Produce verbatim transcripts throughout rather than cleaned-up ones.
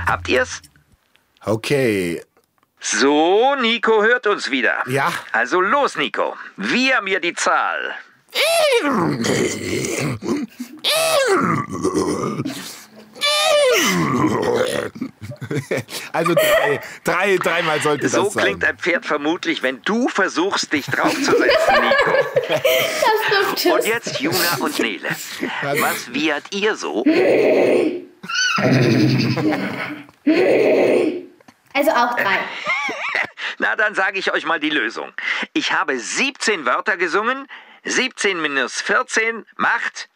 Habt ihr's? Okay. So, Nico hört uns wieder. Ja. Also los, Nico. Wir mir die Zahl. Also drei, drei, dreimal sollte das sein. So klingt ein Pferd vermutlich, wenn du versuchst, dich draufzusetzen, Nico. Das stimmt. Und jetzt Juna und Nele. Was wiehert ihr so? Also auch drei. Na, dann sage ich euch mal die Lösung. Ich habe siebzehn Wörter gesungen. siebzehn minus vierzehn macht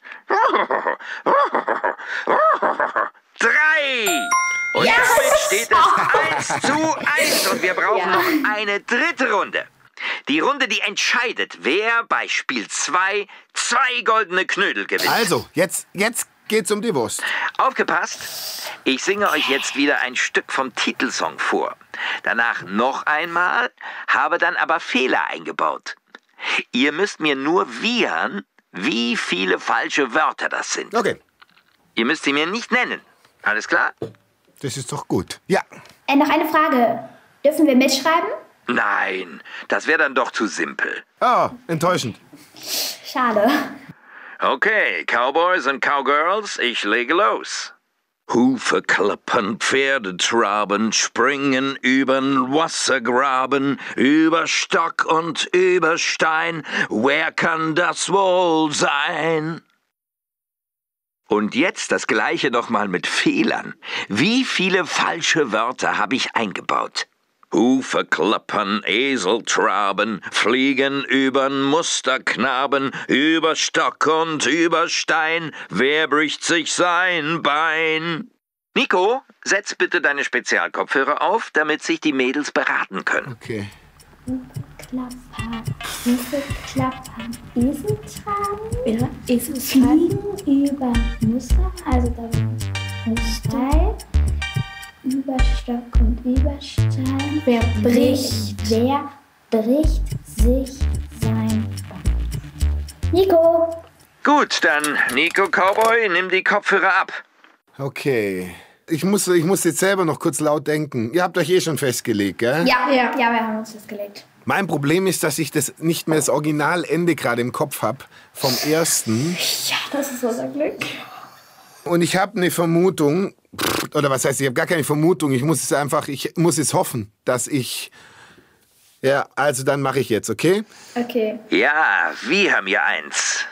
drei. Und Yes! damit steht es eins zu eins. Und wir brauchen Ja. noch eine dritte Runde. Die Runde, die entscheidet, wer bei Spiel zwei zwei goldene Knödel gewinnt. Also, jetzt, jetzt geht's um die Wurst. Aufgepasst! Ich singe euch jetzt wieder ein Stück vom Titelsong vor. Danach noch einmal, habe dann aber Fehler eingebaut. Ihr müsst mir nur wiehern, wie viele falsche Wörter das sind. Okay, Ihr müsst sie mir nicht nennen. Alles klar? das ist doch gut. Ja. Äh, noch eine Frage. Dürfen wir mitschreiben? Nein, das wäre dann doch zu simpel. Oh, enttäuschend. Schade. Okay, Cowboys und Cowgirls, ich lege los. Hufe klappern, Pferde traben, springen übern Wassergraben, über Stock und über Stein, wer kann das wohl sein? Und jetzt das Gleiche nochmal mit Fehlern. Wie viele falsche Wörter habe ich eingebaut? Hufe klappern, Esel traben, fliegen übern Musterknaben, über Stock und über Stein, wer bricht sich sein Bein? Nico, setz bitte deine Spezialkopfhörer auf, damit sich die Mädels beraten können. Okay. Klapper, Esel klappern, Esel tragen. Ja, Esel fliegen über Muster, also da Stein, über Stock und über Stein. Wer bricht? Wer bricht sich sein Bein? Nico! Gut, dann Nico Cowboy, nimm die Kopfhörer ab. Okay. Ich muss, ich muss jetzt selber noch kurz laut denken. Ihr habt euch eh schon festgelegt, gell? Ja, ja, ja, wir haben uns festgelegt. Mein Problem ist, dass ich das nicht mehr das Originalende gerade im Kopf habe vom ersten. Ja, das ist unser Glück. Und ich habe eine Vermutung, oder was heißt, ich habe gar keine Vermutung, ich muss es einfach, ich muss es hoffen, dass ich, ja, also dann mache ich jetzt, okay? Okay. Ja, wir haben ja eins.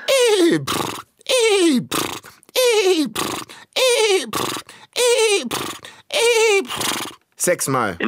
Sechsmal.